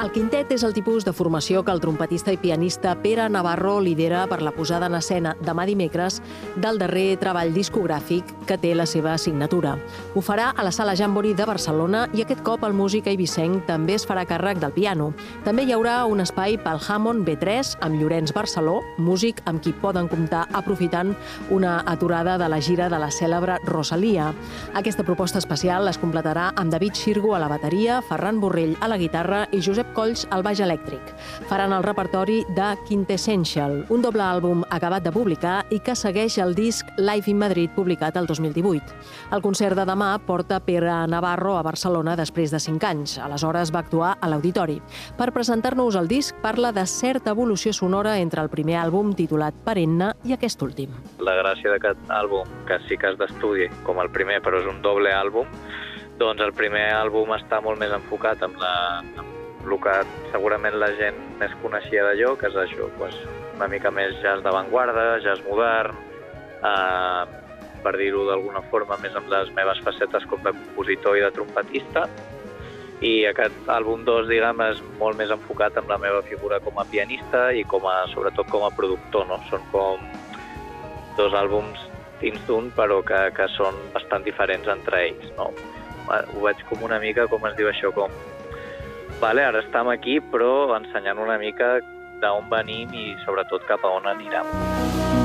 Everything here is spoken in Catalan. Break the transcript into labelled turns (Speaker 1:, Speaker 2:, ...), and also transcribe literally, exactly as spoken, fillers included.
Speaker 1: El quintet és el tipus de formació que el trompetista i pianista Pere Navarro lidera per la posada en escena demà dimecres del darrer treball discogràfic que té la seva signatura. Ho farà a la Sala Jambori de Barcelona i aquest cop el músic eivissenc també es farà càrrec del piano. També hi haurà un espai pel Hammond B tres amb Llorenç Barceló, músic amb qui poden comptar aprofitant una aturada de la gira de la cèlebre Rosalia. Aquesta proposta especial es completarà amb David Xirgo a la bateria, Ferran Borrell a la guitarra i Josep Colls al baix elèctric. Faran el repertori de Quintessential, un doble àlbum acabat de publicar i que segueix el disc Live in Madrid publicat el dos mil divuit. El concert de demà porta Pere Navarro a Barcelona després de cinc anys. Aleshores va actuar a l'Auditori. Per presentar-nos el disc parla de certa evolució sonora entre el primer àlbum titulat Perenne i aquest últim.
Speaker 2: La gràcia d'aquest àlbum, que sí que és d'estudi, com el primer, però és un doble àlbum, doncs el primer àlbum està molt més enfocat amb, la, amb el que segurament la gent més coneixia d'allò, que és això, doncs, una mica més jazz d'avantguarda, jazz modern, eh, per dir-ho d'alguna forma, més amb les meves facetes com de compositor i de trompetista. I aquest àlbum dos, diguem, és molt més enfocat amb la meva figura com a pianista i com a, sobretot com a productor, no? Són com dos àlbums dins d'un, però que, que són bastant diferents entre ells, no? Ho veig com una mica, com es diu això, com vale, ara estem aquí, però ensenyant una mica d'on venim i sobretot cap a on anirem.